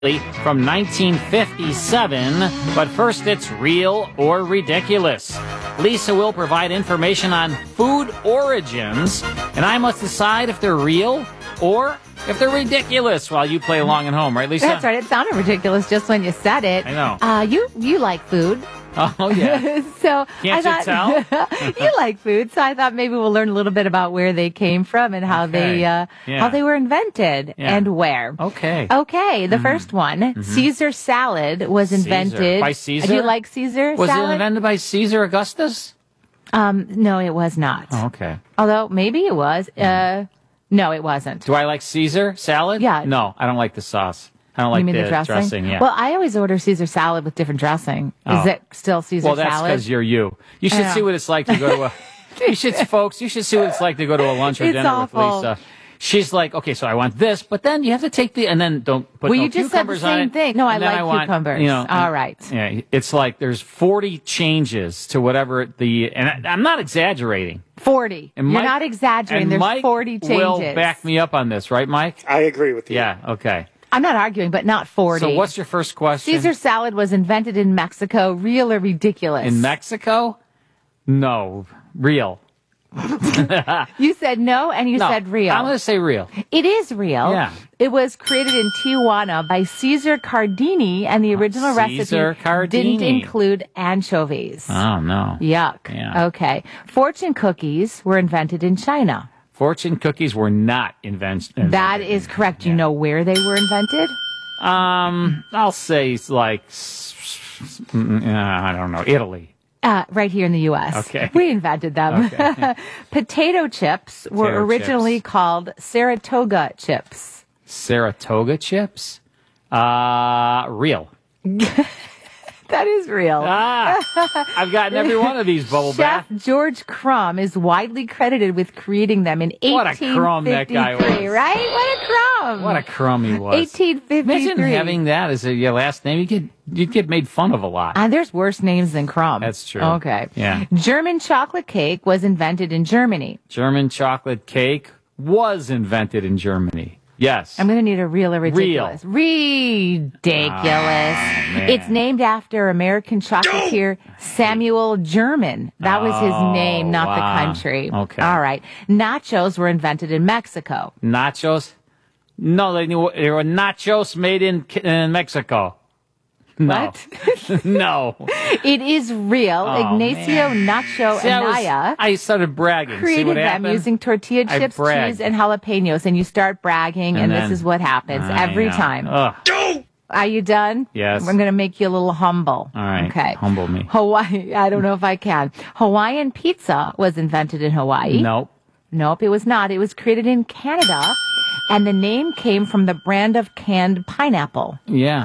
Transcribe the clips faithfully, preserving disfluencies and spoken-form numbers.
from nineteen fifty-seven, but first it's Real or Ridiculous. Lisa will provide information on food origins, and I must decide if they're real or if they're ridiculous while you play along at home, right, Lisa? That's right. It sounded ridiculous just when you said it. I know. Uh, you you like food. Oh, yeah. so Can't I you thought, tell? You like food, so I thought maybe we'll learn a little bit about where they came from and how Okay. they uh, Yeah. how they were invented Yeah. and where. Okay. Okay, the first one, Caesar salad was invented. Caesar. By Caesar? Do you like Caesar Was salad? it invented by Caesar Augustus? Um, no, it was not. Oh, okay. Although maybe it was. Uh, no, it wasn't. Do I like Caesar salad? Yeah. No, I don't like the sauce. I don't like you mean the, the dressing? dressing. Yeah. Well, I always order Caesar salad with different dressing. Is Oh. it still Caesar Well, that's salad? because you're you. You should know. see what it's like to go to a. You should, folks. You should see what it's like to go to a lunch or It's dinner awful. with Lisa. She's like, okay, so I want this, but then you have to take the, and then don't put Well, no you just said the cucumbers on same it, thing. No, I and then like want, cucumbers. You know, All and- right. Yeah, it's like there's forty changes to whatever the, and I, I'm not exaggerating. forty. And You're Mike- not exaggerating. and There's Mike forty changes. will back me up on this, right, Mike? I agree with you. Yeah. Okay. I'm not arguing, but not forty. So what's your first question? Caesar salad was invented in Mexico. Real or ridiculous? In Mexico? No, real. You said no, and you No, said real. I'm going to say real. It is real. Yeah. It was created in Tijuana by Caesar Cardini, and the original Caesar recipe Cardini. didn't include anchovies. Oh no. Yuck. Yeah. Okay. Fortune cookies were invented in China. Fortune cookies were not invented. That is correct. You know where they were invented? Um, I'll say it's like, mm, uh, I don't know, Italy. Uh, right here in the U S Okay. We invented them. Okay. Potato chips were Potato originally chips. called Saratoga chips. Saratoga chips? Uh, real. That is real. Ah, I've gotten every one of these bubble Chef bath. George Crumb is widely credited with creating them in What a eighteen fifty-three. crumb that guy was. Right? What a crumb. What a crumb he was. eighteen fifty-three. Imagine having that as a, your last name. You get, you'd get made fun of a lot. Uh, there's worse names than Crumb. That's true. Okay. Yeah. German chocolate cake was invented in Germany. German chocolate cake was invented in Germany. Yes. I'm going to need a real or ridiculous. Ridiculous. Oh, man. It's named after American chocolatier Samuel German. That was his Oh, name, not wow. the country. Okay. All right. Nachos were invented in Mexico. Nachos? No, they, knew, they were nachos made in, in Mexico. No. What? No. It is real. Oh, Ignacio man. Nacho See, I, was- Anaya I started bragging. See created what them happened? using tortilla I chips, bragged. cheese, and jalapenos. And you start bragging, and, And this then- is what happens I every know. time. Ugh. Are you done? Yes. I'm going to make you a little humble. All right. Okay. Humble me. Hawaii. I don't know if I can. Hawaiian pizza was invented in Hawaii. Nope. Nope, it was not. It was created in Canada, and the name came from the brand of canned pineapple. Yeah.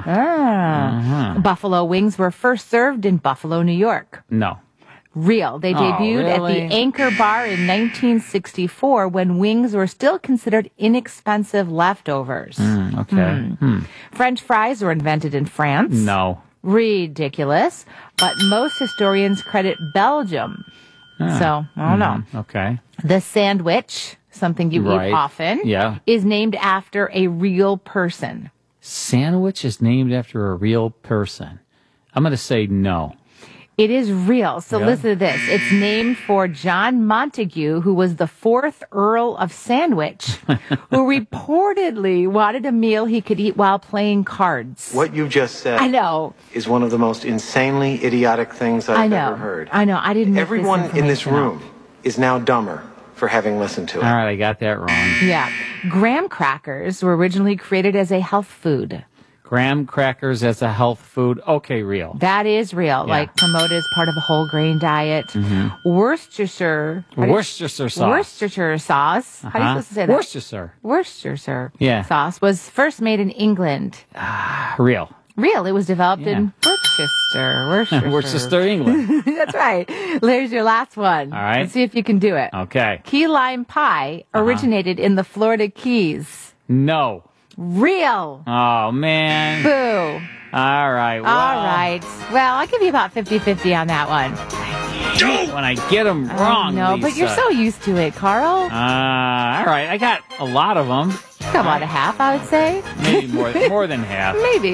Ah. Uh-huh. Buffalo wings were first served in Buffalo, New York. No. Real. They Oh, debuted at really? the Anchor Bar in nineteen sixty-four when wings were still considered inexpensive leftovers. Mm, okay. Hmm. French fries were invented in France. No. Ridiculous. But most historians credit Belgium. Ah. So, I don't know. Mhm. Okay. The sandwich, something you Right. eat often, Yeah. is named after a real person. Sandwich is named after a real person. I'm going to say no. It is real. So Yeah. listen to this. It's named for John Montague, who was the fourth Earl of Sandwich, who reportedly wanted a meal he could eat while playing cards. What you just said I know. is one of the most insanely idiotic things I've I know. ever heard. I know. I didn't make Everyone this in this information room is now dumber for having listened to it. All right, I got that wrong. up. Yeah. Graham crackers were originally created as a health food. Graham crackers as a health food. Okay, real. That is real. Yeah. Like promoted as part of a whole grain diet. Worcestershire. how do you- Worcestershire sauce. Worcestershire sauce. How are you Huh? supposed to say that? Worcestershire. Worcestershire Yeah. sauce was first made in England. Real. Real. It was developed Yeah. in Worcester. Worcester. Worcester, England. That's right. There's your last one. All right. Let's see if you can do it. Okay. Key lime pie originated in the Florida Keys. No. Real. Oh, man. Boo. All right. Well, All right. Well, I'll give you about fifty-fifty on that one. When I get them wrong, No, but you're Lisa. so used to it, Carl. Uh, all right. I got a lot of them. Come on, a half, I would say. Maybe more, more than half. Maybe.